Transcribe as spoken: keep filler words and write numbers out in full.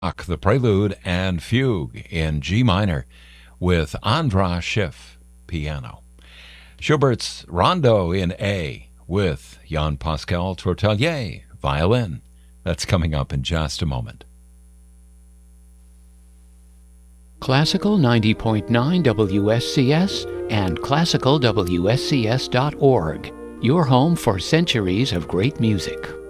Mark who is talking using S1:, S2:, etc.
S1: The Prelude and Fugue in G minor with Andras Schiff, piano. Schubert's Rondo in A with Jean-Pascal Trotelier, violin. That's coming up in just a moment.
S2: Classical ninety point nine W S C S and classical W S C S dot org, your home for centuries of great music.